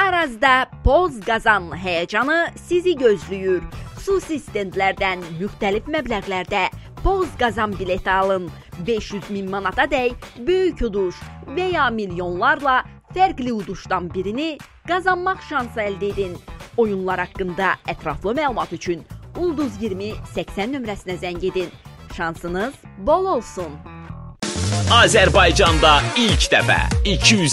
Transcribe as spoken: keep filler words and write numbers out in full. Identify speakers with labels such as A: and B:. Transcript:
A: Arazda Poz qazan həyəcanı sizi gözləyir. Xüsusi stendlərdən müxtəlif məbləğlərdə Poz qazan bileti alın. beş yüz min manata dək böyük uduş və ya milyonlarla fərqli uduşdan birini qazanmaq şansı əldə edin. Oyunlar haqqında ətraflı məlumat üçün Ulduz iyirmi səksən nömrəsinə zəng edin. Şansınız bol olsun.
B: Azərbaycanda ilk dəfə iki yüz